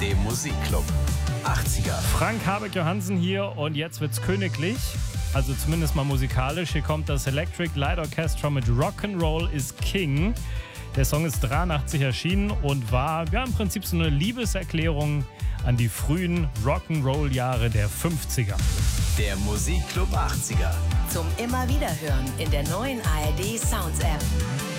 dem Musikclub 80er. Frank Habeck-Johansen hier und jetzt wird's königlich. Also zumindest mal musikalisch. Hier kommt das Electric Light Orchestra mit Rock'n'Roll is King. Der Song ist 83 erschienen und war im Prinzip so eine Liebeserklärung an die frühen Rock'n'Roll-Jahre der 50er. Der Musikclub 80er. Zum immer wieder hören in der neuen ARD Sounds App.